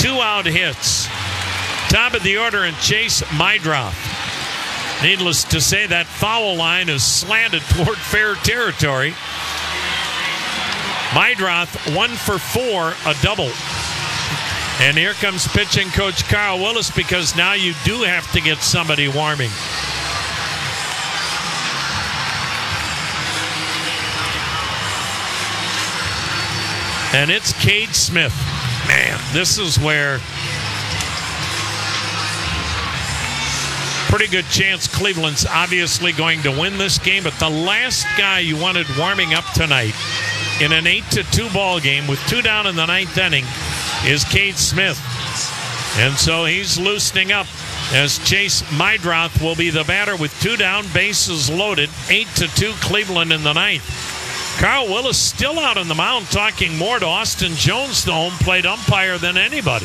2-out hits. Top of the order in Chase Meidroth. Needless to say, that foul line is slanted toward fair territory. Meidroth 1 for 4, a double. And here comes pitching coach Carl Willis, because now you do have to get somebody warming. And it's Cade Smith. Man, this is where pretty good chance Cleveland's obviously going to win this game. But the last guy you wanted warming up tonight in an 8-2 ball game with 2 down in the 9th inning is Cade Smith. And so he's loosening up as Chase Meidroth will be the batter with 2 down, bases loaded. 8-2 Cleveland in the 9th. Carl Willis still out on the mound talking more to Austin Jones, the home plate umpire, than anybody.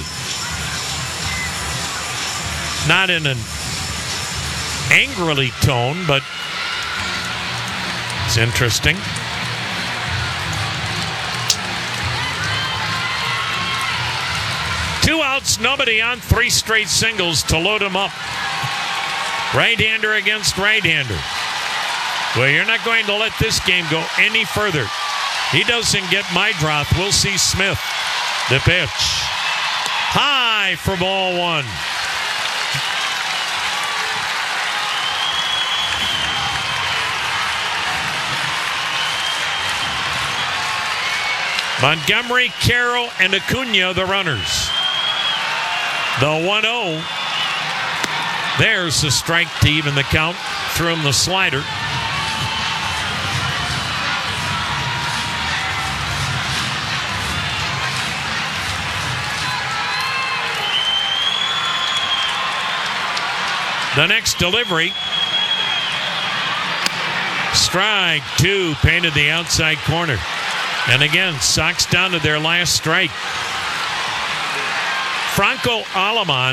Not in an angrily tone, but it's interesting. Two outs, nobody on, 3 straight singles to load him up. Right-hander against right-hander. Well, you're not going to let this game go any further. He doesn't get Meidroth. We'll see Smith. The pitch. High for ball 1. Montgomery, Carroll, and Acuna, the runners. The 1-0. There's the strike to even the count. Threw him the slider. The next delivery. Strike 2, painted the outside corner. And again, Sox down to their last strike. Franco Aleman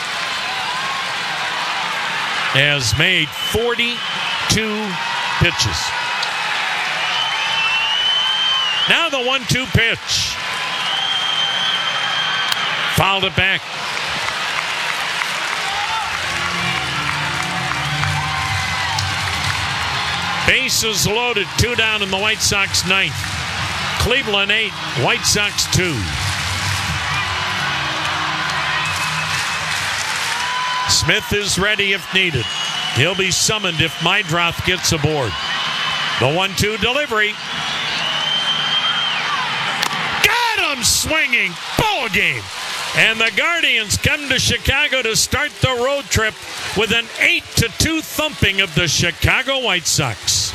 has made 42 pitches. Now the 1-2 pitch. Fouled it back. Bases loaded, 2 down in the White Sox 9th. Cleveland 8, White Sox 2. Smith is ready if needed. He'll be summoned if Meidroth gets aboard. The 1-2 delivery. Got him swinging. Ball game. And the Guardians come to Chicago to start the road trip with an 8-2 thumping of the Chicago White Sox.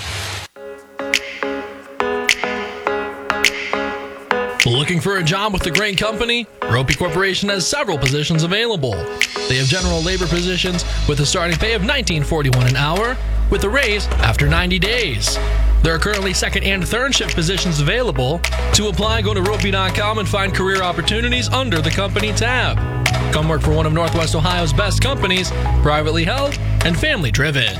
Looking for a job with a great company? Ropey Corporation has several positions available. They have general labor positions with a starting pay of $19.41 an hour with a raise after 90 days. There are currently second and third shift positions available. To apply, go to ropey.com and find career opportunities under the company tab. Come work for one of Northwest Ohio's best companies, privately held and family driven.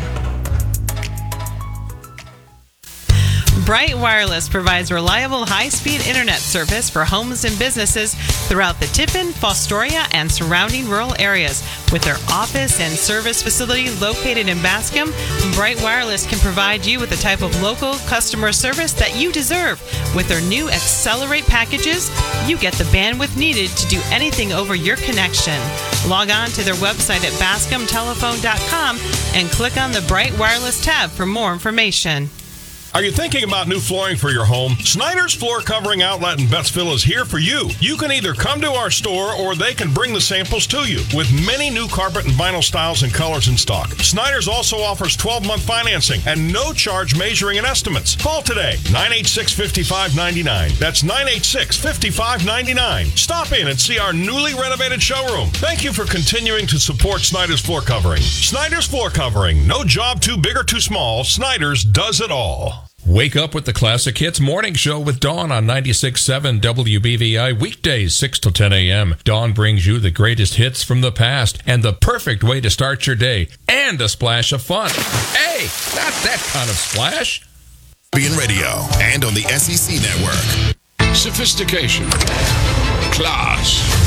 Bright Wireless provides reliable high-speed internet service for homes and businesses throughout the Tiffin, Fostoria, and surrounding rural areas. With their office and service facility located in Bascom, Bright Wireless can provide you with the type of local customer service that you deserve. With their new Accelerate packages, you get the bandwidth needed to do anything over your connection. Log on to their website at bascomtelephone.com and click on the Bright Wireless tab for more information. Are you thinking about new flooring for your home? Snyder's Floor Covering Outlet in Bettsville is here for you. You can either come to our store or they can bring the samples to you. With many new carpet and vinyl styles and colors in stock. Snyder's also offers 12-month financing and no charge measuring and estimates. Call today, 986-5599. That's 986-5599. Stop in and see our newly renovated showroom. Thank you for continuing to support Snyder's Floor Covering. Snyder's Floor Covering. No job too big or too small. Snyder's does it all. Wake up with the Classic Hits Morning Show with Dawn on 96.7 WBVI, weekdays 6 to 10 a.m. Dawn brings you the greatest hits from the past and the perfect way to start your day, and a splash of fun. Hey, not that kind of splash. Being radio and on the SEC Network. Sophistication, class,